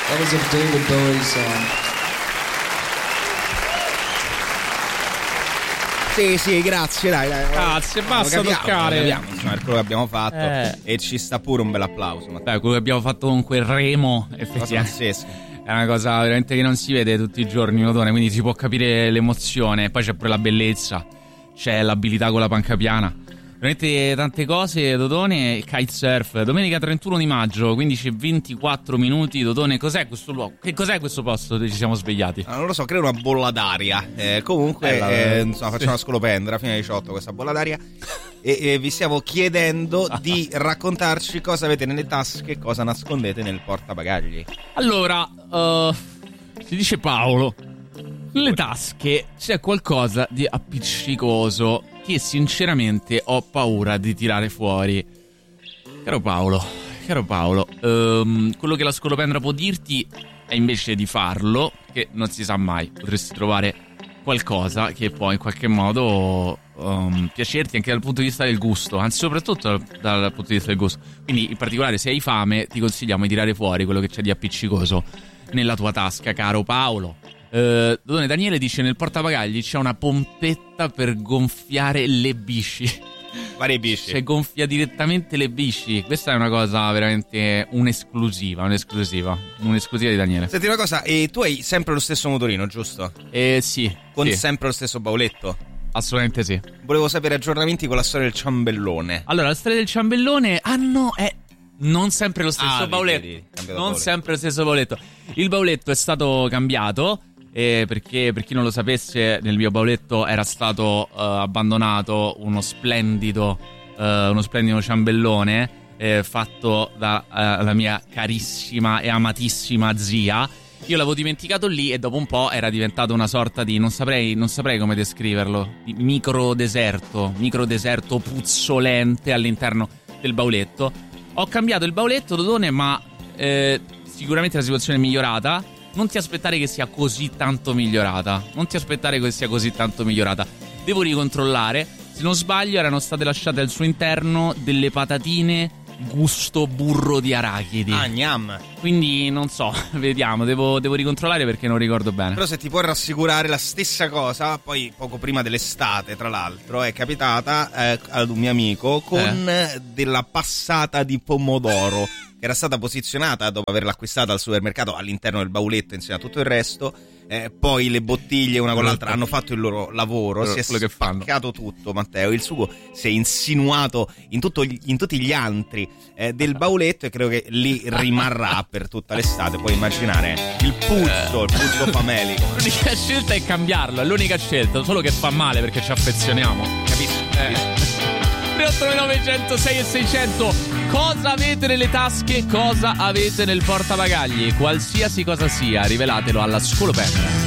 That was a David Bowie song. Sì, grazie, dai. Grazie, basta toccare. Insomma, è quello che abbiamo fatto e ci sta pure un bel applauso. Dai, quello che abbiamo fatto con quel remo, effettivamente. È una cosa veramente che non si vede tutti i giorni, Dodone, quindi si può capire l'emozione. Poi c'è pure la bellezza, c'è l'abilità con la panca piana. Veramente tante cose, Dodone. Kitesurf, domenica 31 di maggio, 15:24 minuti. Dodone, cos'è questo luogo? Che cos'è questo posto dove ci siamo svegliati? Non lo so, credo una bolla d'aria. Comunque, insomma, facciamo una scolopendra fino alle 18 questa bolla d'aria. E vi stiamo chiedendo di raccontarci cosa avete nelle tasche e cosa nascondete nel portabagagli. Allora, si dice Paolo, nelle tasche c'è qualcosa di appiccicoso che sinceramente ho paura di tirare fuori. Caro Paolo, quello che la scolopendra può dirti è invece di farlo, che non si sa mai, potresti trovare qualcosa che può in qualche modo piacerti anche dal punto di vista del gusto, anzi soprattutto dal punto di vista del gusto. Quindi in particolare se hai fame ti consigliamo di tirare fuori quello che c'è di appiccicoso nella tua tasca, caro Paolo. Daniele dice nel portabagagli c'è una pompetta per gonfiare le bici. Varie bici. Cioè gonfia direttamente le bici. Questa è una cosa veramente un'esclusiva di Daniele. Senti una cosa, tu hai sempre lo stesso motorino, giusto? Sì. Con sempre lo stesso bauletto? Assolutamente sì. Volevo sapere aggiornamenti con la storia del ciambellone. Allora, la storia del ciambellone è non sempre lo stesso bauletto. Sempre lo stesso bauletto. Il bauletto è stato cambiato. Perché per chi non lo sapesse, nel mio bauletto era stato abbandonato uno splendido ciambellone fatto dalla mia carissima e amatissima zia. Io l'avevo dimenticato lì e dopo un po' era diventato una sorta di non saprei come descriverlo, di microdeserto puzzolente all'interno del bauletto. Ho cambiato il bauletto, Dodone, ma sicuramente la situazione è migliorata. Non ti aspettare che sia così tanto migliorata. Devo ricontrollare. Se non sbaglio erano state lasciate al suo interno delle patatine gusto burro di arachidi. Gnam. Quindi non so, vediamo, devo ricontrollare perché non ricordo bene. Però se ti può rassicurare, la stessa cosa poi poco prima dell'estate, tra l'altro, è capitata ad un mio amico con della passata di pomodoro che era stata posizionata dopo averla acquistata al supermercato all'interno del bauletto insieme a tutto il resto. Poi le bottiglie una con l'altra hanno fatto il loro lavoro, si è spaccato tutto, Matteo, il sugo si è insinuato in tutti gli antri del bauletto e credo che lì rimarrà per tutta l'estate. Puoi immaginare il pulso famelico. L'unica scelta è cambiarlo, è l'unica scelta, solo che fa male perché ci affezioniamo, capisci? 3899 106 e 600. Cosa avete nelle tasche? Cosa avete nel portabagagli? Qualsiasi cosa sia, rivelatelo alla scolopendra.